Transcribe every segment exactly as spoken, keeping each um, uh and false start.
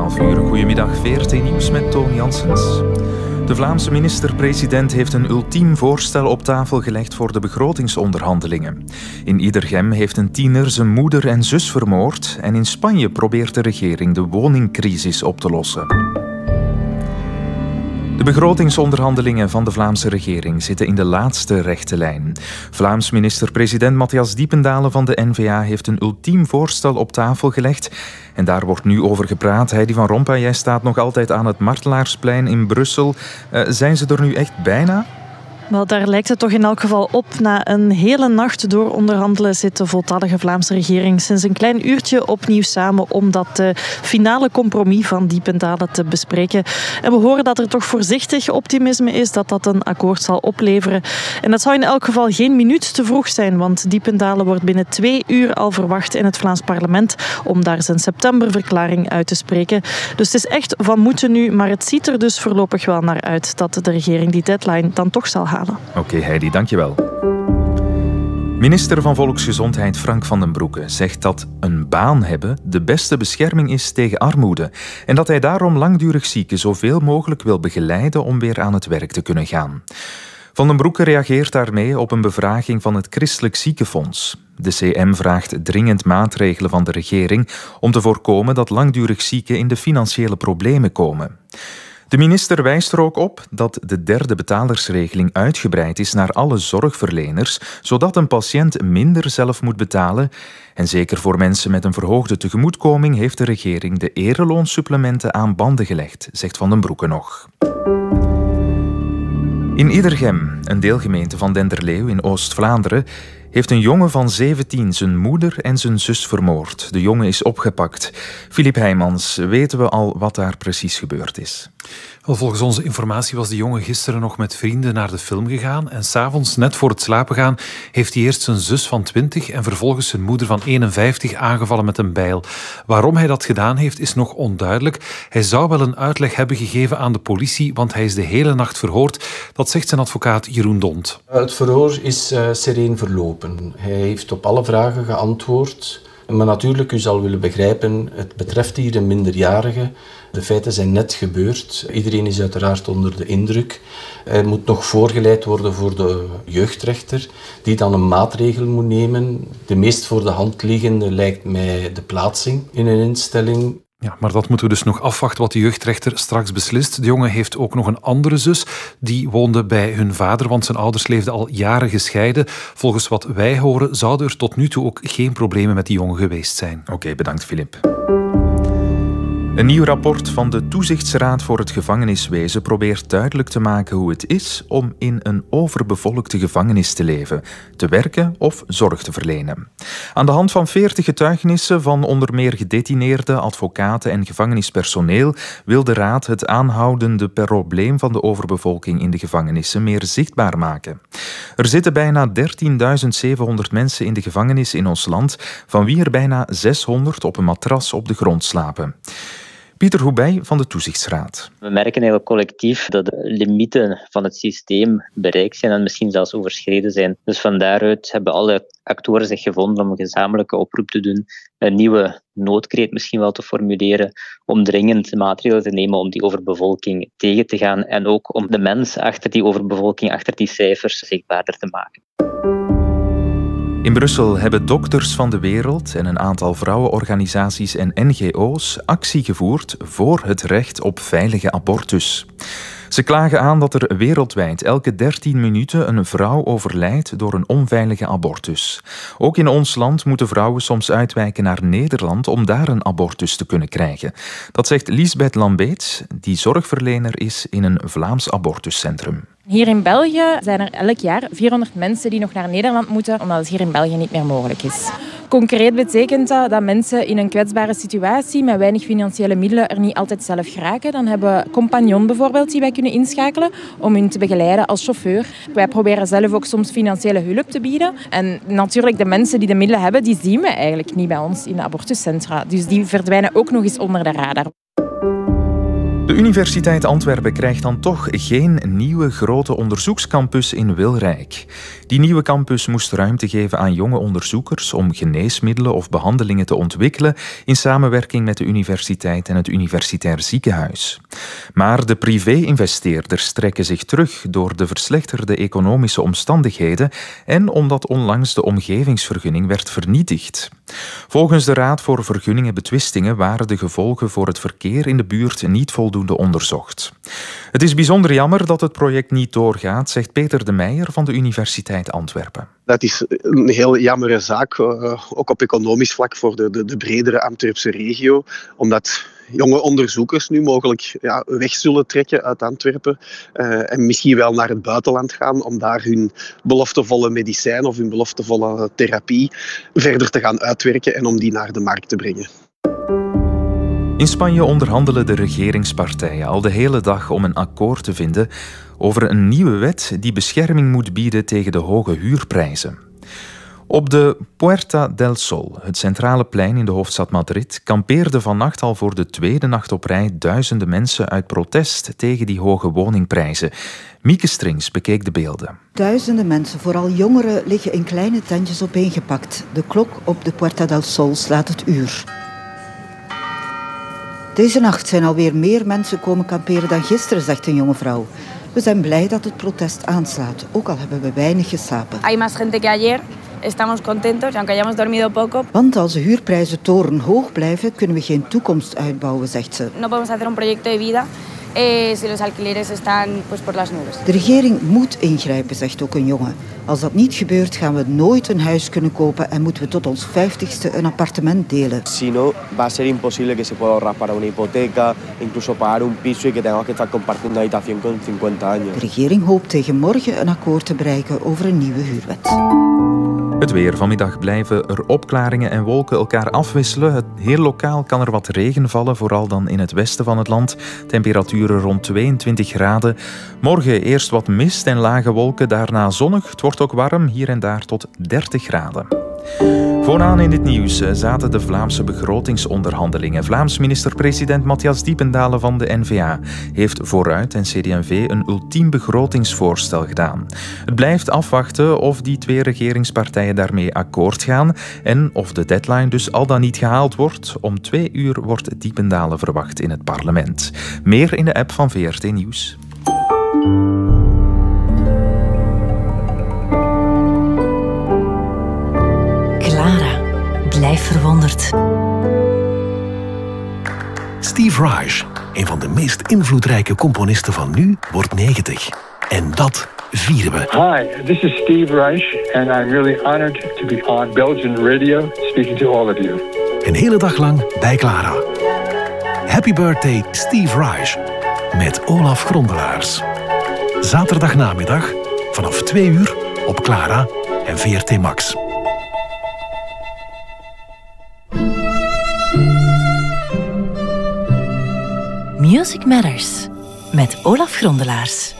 twaalf uur. Goedemiddag, V R T Nieuws met Toon Janssens. De Vlaamse minister-president heeft een ultiem voorstel op tafel gelegd voor de begrotingsonderhandelingen. In Iedergem heeft een tiener zijn moeder en zus vermoord en in Spanje probeert de regering de woningcrisis op te lossen. De begrotingsonderhandelingen van de Vlaamse regering zitten in de laatste rechte lijn. Vlaams minister-president Matthias Diependalen van de N V A heeft een ultiem voorstel op tafel gelegd. En daar wordt nu over gepraat. Heidi van Rompuy, jij staat nog altijd aan het Martelaarsplein in Brussel. Uh, zijn ze er nu echt bijna? Wel, daar lijkt het toch in elk geval op. Na een hele nacht door onderhandelen zit de voltallige Vlaamse regering sinds een klein uurtje opnieuw samen om dat uh, finale compromis van Diependalen te bespreken. En we horen dat er toch voorzichtig optimisme is dat dat een akkoord zal opleveren. En dat zou in elk geval geen minuut te vroeg zijn, want Diependalen wordt binnen twee uur al verwacht in het Vlaams parlement om daar zijn septemberverklaring uit te spreken. Dus het is echt van moeten nu, maar het ziet er dus voorlopig wel naar uit dat de regering die deadline dan toch zal halen. Oké, okay, Heidi, dankjewel. Minister van Volksgezondheid Frank van den Broeke zegt dat een baan hebben de beste bescherming is tegen armoede en dat hij daarom langdurig zieken zoveel mogelijk wil begeleiden om weer aan het werk te kunnen gaan. Van den Broeke reageert daarmee op een bevraging van het Christelijk Ziekenfonds. De C M vraagt dringend maatregelen van de regering om te voorkomen dat langdurig zieken in de financiële problemen komen. De minister wijst er ook op dat de derde betalersregeling uitgebreid is naar alle zorgverleners, zodat een patiënt minder zelf moet betalen. En zeker voor mensen met een verhoogde tegemoetkoming heeft de regering de ereloonsupplementen aan banden gelegd, zegt Van den Broeke nog. In Iedergem, een deelgemeente van Denderleeuw in Oost-Vlaanderen, heeft een jongen van zeventien zijn moeder en zijn zus vermoord. De jongen is opgepakt. Filip Heijmans, weten we al wat daar precies gebeurd is? Wel, volgens onze informatie was de jongen gisteren nog met vrienden naar de film gegaan en 's avonds, net voor het slapen gaan, heeft hij eerst zijn zus van twintig en vervolgens zijn moeder van eenenvijftig aangevallen met een bijl. Waarom hij dat gedaan heeft, is nog onduidelijk. Hij zou wel een uitleg hebben gegeven aan de politie, want hij is de hele nacht verhoord. Dat zegt zijn advocaat Jeroen Dont. Het verhoor is uh, sereen verlopen. Hij heeft op alle vragen geantwoord. Maar natuurlijk, u zal willen begrijpen, het betreft hier een minderjarige. De feiten zijn net gebeurd. Iedereen is uiteraard onder de indruk. Hij moet nog voorgeleid worden voor de jeugdrechter, die dan een maatregel moet nemen. De meest voor de hand liggende lijkt mij de plaatsing in een instelling. Ja, maar dat moeten we dus nog afwachten wat de jeugdrechter straks beslist. De jongen heeft ook nog een andere zus. Die woonde bij hun vader, want zijn ouders leefden al jaren gescheiden. Volgens wat wij horen zouden er tot nu toe ook geen problemen met die jongen geweest zijn. Oké, okay, bedankt Filip. Een nieuw rapport van de Toezichtsraad voor het Gevangeniswezen probeert duidelijk te maken hoe het is om in een overbevolkte gevangenis te leven, te werken of zorg te verlenen. Aan de hand van veertig getuigenissen van onder meer gedetineerden, advocaten en gevangenispersoneel wil de Raad het aanhoudende probleem van de overbevolking in de gevangenissen meer zichtbaar maken. Er zitten bijna dertienduizend zevenhonderd mensen in de gevangenis in ons land, van wie er bijna zeshonderd op een matras op de grond slapen. Pieter Hoebij van de Toezichtsraad. We merken eigenlijk collectief dat de limieten van het systeem bereikt zijn en misschien zelfs overschreden zijn. Dus van daaruit hebben alle actoren zich gevonden om een gezamenlijke oproep te doen, een nieuwe noodkreet misschien wel te formuleren, om dringend maatregelen te nemen om die overbevolking tegen te gaan en ook om de mens achter die overbevolking, achter die cijfers zichtbaarder te maken. In Brussel hebben Dokters van de Wereld en een aantal vrouwenorganisaties en N G O's actie gevoerd voor het recht op veilige abortus. Ze klagen aan dat er wereldwijd elke dertien minuten een vrouw overlijdt door een onveilige abortus. Ook in ons land moeten vrouwen soms uitwijken naar Nederland om daar een abortus te kunnen krijgen. Dat zegt Liesbeth Lambeets, die zorgverlener is in een Vlaams abortuscentrum. Hier in België zijn er elk jaar vierhonderd mensen die nog naar Nederland moeten, omdat het hier in België niet meer mogelijk is. Concreet betekent dat dat mensen in een kwetsbare situatie met weinig financiële middelen er niet altijd zelf geraken. Dan hebben we compagnon bijvoorbeeld die wij kunnen inschakelen om hun te begeleiden als chauffeur. Wij proberen zelf ook soms financiële hulp te bieden. En natuurlijk de mensen die de middelen hebben, die zien we eigenlijk niet bij ons in de abortuscentra. Dus die verdwijnen ook nog eens onder de radar. De Universiteit Antwerpen krijgt dan toch geen nieuwe grote onderzoekscampus in Wilrijk. Die nieuwe campus moest ruimte geven aan jonge onderzoekers om geneesmiddelen of behandelingen te ontwikkelen in samenwerking met de universiteit en het universitair ziekenhuis. Maar de privé-investeerders trekken zich terug door de verslechterde economische omstandigheden en omdat onlangs de omgevingsvergunning werd vernietigd. Volgens de Raad voor Vergunningenbetwistingen waren de gevolgen voor het verkeer in de buurt niet voldoende onderzocht. Het is bijzonder jammer dat het project niet doorgaat, zegt Peter de Meijer van de Universiteit Antwerpen. Dat is een heel jammere zaak, uh, ook op economisch vlak voor de, de, de bredere Antwerpse regio, omdat jonge onderzoekers nu mogelijk ja, weg zullen trekken uit Antwerpen uh, en misschien wel naar het buitenland gaan om daar hun beloftevolle medicijn of hun beloftevolle therapie verder te gaan uitwerken en om die naar de markt te brengen. In Spanje onderhandelen de regeringspartijen al de hele dag om een akkoord te vinden over een nieuwe wet die bescherming moet bieden tegen de hoge huurprijzen. Op de Puerta del Sol, het centrale plein in de hoofdstad Madrid, kampeerden vannacht al voor de tweede nacht op rij duizenden mensen uit protest tegen die hoge woningprijzen. Mieke Strings bekeek de beelden. Duizenden mensen, vooral jongeren, liggen in kleine tentjes opeengepakt. De klok op de Puerta del Sol slaat het uur. Deze nacht zijn alweer meer mensen komen kamperen dan gisteren, zegt een jonge vrouw. We zijn blij dat het protest aanslaat, ook al hebben we weinig geslapen. Hay más gente que ayer. Estamos contentos, aunque hayamos dormido poco. Want als de huurprijzen torenhoog blijven, kunnen we geen toekomst uitbouwen, zegt ze. No podemos hacer un proyecto de vida eh, si los alquileres están pues por las nubes. De regering moet ingrijpen, zegt ook een jongen. Als dat niet gebeurt, gaan we nooit een huis kunnen kopen en moeten we tot ons vijftigste een appartement delen. Si no, va a ser imposible que se pueda ahorrar para una hipoteca, incluso pagar un piso y que tengamos que estar compartiendo una habitación con cincuenta años. De regering hoopt tegen morgen een akkoord te bereiken over een nieuwe huurwet. Het weer. Vanmiddag blijven er opklaringen en wolken elkaar afwisselen. Het heel lokaal kan er wat regen vallen, vooral dan in het westen van het land. Temperaturen rond tweeëntwintig graden. Morgen eerst wat mist en lage wolken, daarna zonnig. Het wordt ook warm, hier en daar tot dertig graden. Vooraan in het nieuws zaten de Vlaamse begrotingsonderhandelingen. Vlaams minister-president Matthias Diependalen van de N V A heeft Vooruit en C D en V een ultiem begrotingsvoorstel gedaan. Het blijft afwachten of die twee regeringspartijen daarmee akkoord gaan en of de deadline dus al dan niet gehaald wordt. Om twee uur wordt Diependalen verwacht in het parlement. Meer in de app van V R T Nieuws. Clara, blijf verwonderd. Steve Reich, een van de meest invloedrijke componisten van nu, wordt negentig. En dat vieren we. Hi, this is Steve Reich and I'm really honored to be on Belgian radio speaking to all of you. Een hele dag lang bij Clara. Happy birthday Steve Reich met Olaf Grondelaars. Zaterdagnamiddag vanaf twee uur op Clara en V R T Max. Music Matters met Olaf Grondelaars.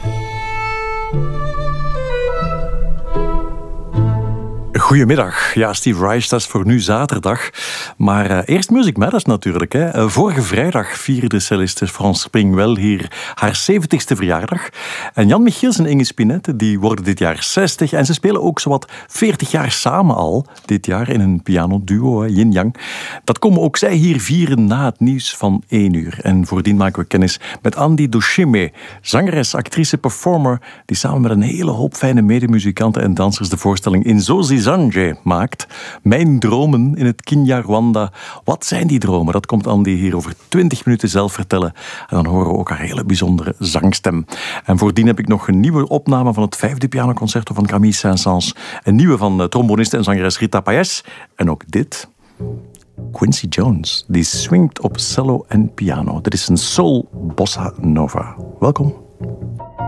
Goedemiddag. Ja, Steve Reich, dat is voor nu zaterdag. Maar uh, eerst Music Matters natuurlijk. Hè. Uh, vorige vrijdag vierde celliste Frans Springwell hier haar zeventigste verjaardag. En Jan Michiels en Inge Spinette die worden dit jaar zestig. En ze spelen ook zowat veertig jaar samen al. Dit jaar in een pianoduo, Yin Yang. Dat komen ook zij hier vieren na het nieuws van één uur. En voordien maken we kennis met Andy Dushime. Zangeres, actrice, performer. Die samen met een hele hoop fijne medemuzikanten en dansers de voorstelling in Zozi Zanje maakt. Mijn dromen in het Kinyarwanda. Wat zijn die dromen? Dat komt Andy hier over twintig minuten zelf vertellen. En dan horen we ook haar hele bijzondere zangstem. En voordien heb ik nog een nieuwe opname van het vijfde pianoconcerto van Camille Saint-Saëns. Een nieuwe van tromboniste en zangeres Rita Payés. En ook dit. Quincy Jones, die swingt op cello en piano. Dit is een soul bossa nova. Welkom.